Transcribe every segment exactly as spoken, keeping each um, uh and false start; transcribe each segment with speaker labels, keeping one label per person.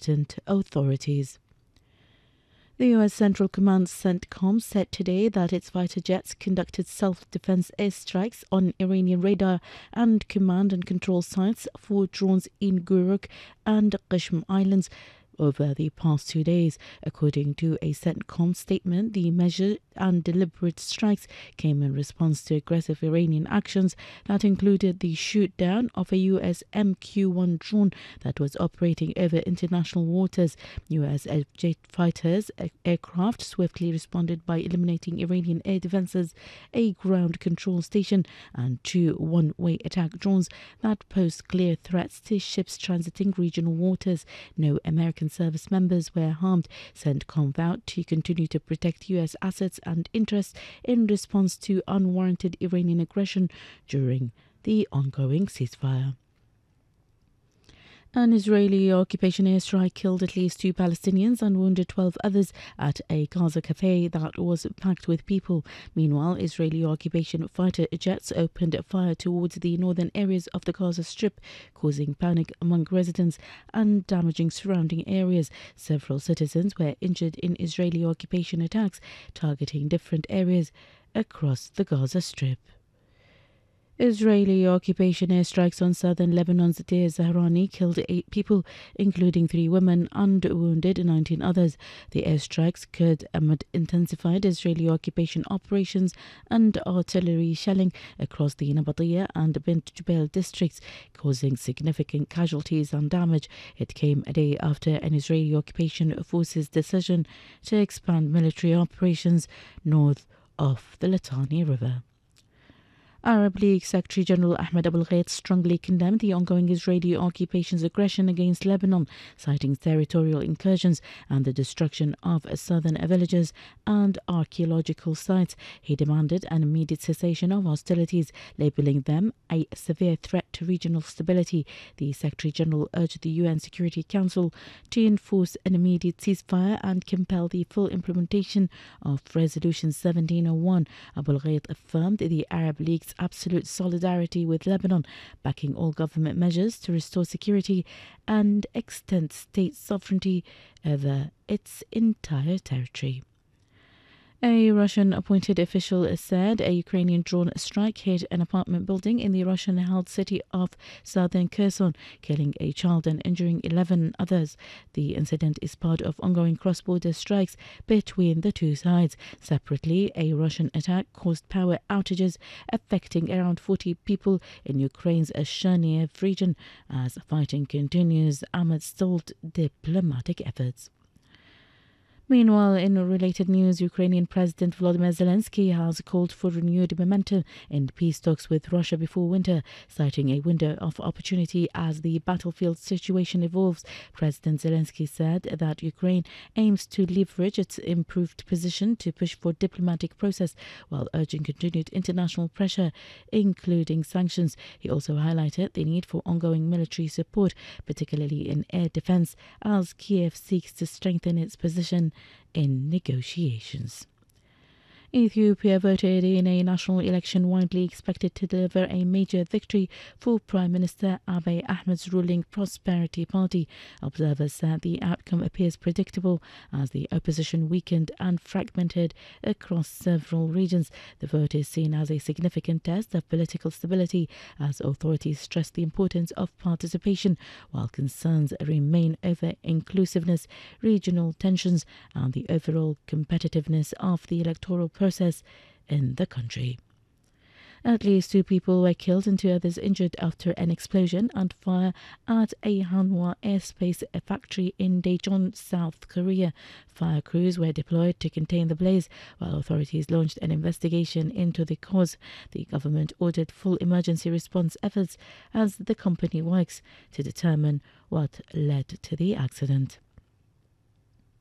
Speaker 1: competent authorities. The U S Central Command CENTCOM said today that its fighter jets conducted self-defense airstrikes on Iranian radar and command and control sites for drones in Guruk and Qishm Islands over the past two days. According to a CENTCOM statement, the measured and deliberate strikes came in response to aggressive Iranian actions that included the shoot-down of a U S M Q one drone that was operating over international waters. U S jet fighters aircraft swiftly responded by eliminating Iranian air defenses, a ground control station, and two one-way attack drones that posed clear threats to ships transiting regional waters. No American service members were harmed. CENTCOM vowed to continue to protect U S assets and interests in response to unwarranted Iranian aggression during the ongoing ceasefire. An Israeli occupation airstrike killed at least two Palestinians and wounded twelve others at a Gaza cafe that was packed with people. Meanwhile, Israeli occupation fighter jets opened fire towards the northern areas of the Gaza Strip, causing panic among residents and damaging surrounding areas. Several citizens were injured in Israeli occupation attacks targeting different areas across the Gaza Strip. Israeli occupation airstrikes on southern Lebanon's Deir Zahrani killed eight people, including three women, and wounded nineteen others. The airstrikes occurred amid intensified Israeli occupation operations and artillery shelling across the Nabatiyah and Bint Jbeil districts, causing significant casualties and damage. It came a day after an Israeli occupation force's decision to expand military operations north of the Litani River. Arab League Secretary General Ahmed Abul Gheit strongly condemned the ongoing Israeli occupation's aggression against Lebanon, citing territorial incursions and the destruction of southern villages and archaeological sites. He demanded an immediate cessation of hostilities, labelling them a severe threat to regional stability. The Secretary General urged the U N Security Council to enforce an immediate ceasefire and compel the full implementation of Resolution seventeen oh one. Abul Gheit affirmed the Arab League's absolute solidarity with Lebanon, backing all government measures to restore security and extend state sovereignty over its entire territory. A Russian-appointed official said a Ukrainian drone strike hit an apartment building in the Russian-held city of southern Kherson, killing a child and injuring eleven others. The incident is part of ongoing cross-border strikes between the two sides. Separately, a Russian attack caused power outages affecting around forty people in Ukraine's Chernihiv region as fighting continues amid stalled diplomatic efforts. Meanwhile, in related news, Ukrainian President Volodymyr Zelensky has called for renewed momentum in peace talks with Russia before winter, citing a window of opportunity as the battlefield situation evolves. President Zelensky said that Ukraine aims to leverage its improved position to push for diplomatic process while urging continued international pressure, including sanctions. He also highlighted the need for ongoing military support, particularly in air defense, as Kiev seeks to strengthen its position in negotiations. Ethiopia voted in a national election widely expected to deliver a major victory for Prime Minister Abiy Ahmed's ruling Prosperity Party. Observers said the outcome appears predictable as the opposition weakened and fragmented across several regions. The vote is seen as a significant test of political stability as authorities stress the importance of participation, while concerns remain over inclusiveness, regional tensions, and the overall competitiveness of the electoral process in the country. At least two people were killed and two others injured after an explosion and fire at a Hanwha aerospace factory in Daejeon, South Korea. Fire crews were deployed to contain the blaze, while authorities launched an investigation into the cause. The government ordered full emergency response efforts as the company works to determine what led to the accident.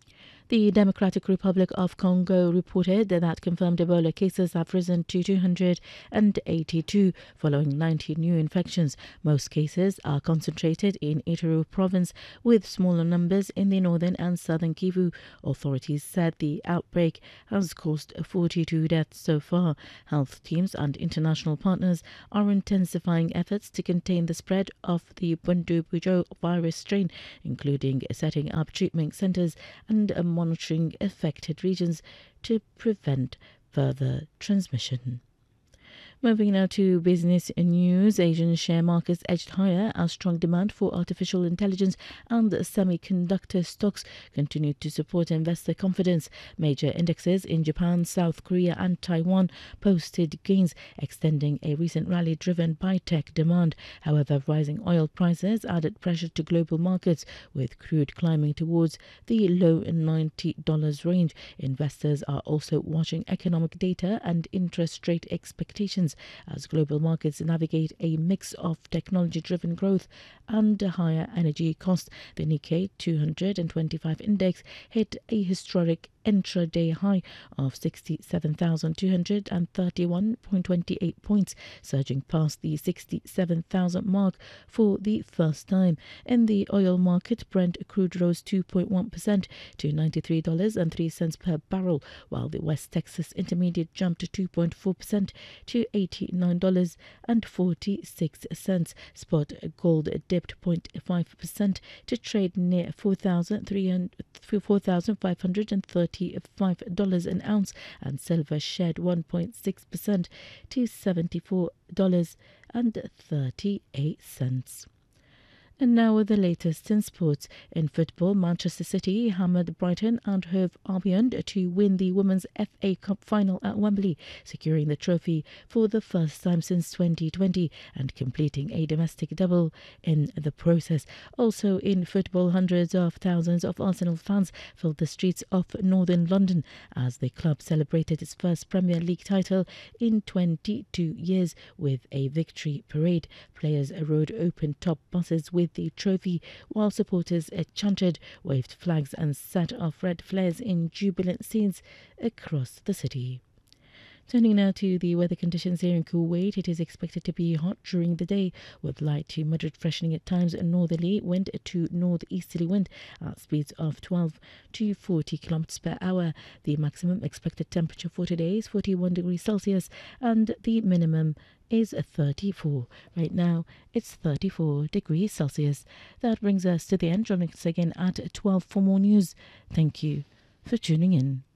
Speaker 1: The Democratic Republic of Congo reported that confirmed Ebola cases have risen to two hundred eighty-two following ninety new infections. Most cases are concentrated in Ituri province, with smaller numbers in the northern and southern Kivu. Authorities said the outbreak has caused forty-two deaths so far. Health teams and international partners are intensifying efforts to contain the spread of the Bundibugyo virus strain, including setting up treatment centers and monitoring affected regions to prevent further transmission. Moving now to business news, Asian share markets edged higher as strong demand for artificial intelligence and semiconductor stocks continued to support investor confidence. Major indexes in Japan, South Korea and Taiwan posted gains, extending a recent rally driven by tech demand. However, rising oil prices added pressure to global markets, with crude climbing towards the low ninety dollars range. Investors are also watching economic data and interest rate expectations as global markets navigate a mix of technology-driven growth and higher energy costs. The Nikkei two hundred twenty-five index hit a historic intraday high of sixty-seven thousand two hundred thirty-one point two eight points, surging past the sixty-seven thousand mark for the first time. In the oil market, Brent crude rose two point one percent to ninety-three dollars and three cents per barrel, while the West Texas Intermediate jumped two point four percent to eighty-nine dollars and forty-six cents. Spot gold dipped zero point five percent to trade near four thousand five hundred thirty-five dollars an ounce, and silver shed one point six percent to seventy-four dollars and thirty-eight cents. And now with the latest in sports. In football, Manchester City hammered Brighton and Hove Albion to win the Women's F A Cup final at Wembley, securing the trophy for the first time since twenty twenty and completing a domestic double in the process. Also in football, hundreds of thousands of Arsenal fans filled the streets of northern London as the club celebrated its first Premier League title in twenty-two years with a victory parade. Players rode open-top buses with the trophy, while supporters chanted, waved flags and set off red flares in jubilant scenes across the city. Turning now to the weather conditions here in Kuwait, it is expected to be hot during the day with light to moderate freshening at times, and northerly wind to northeasterly wind at speeds of twelve to forty kilometers per hour. The maximum expected temperature for today is forty-one degrees Celsius and the minimum is thirty-four. Right now it's thirty-four degrees Celsius. That brings us to the end. Join us again at twelve for more news. Thank you for tuning in.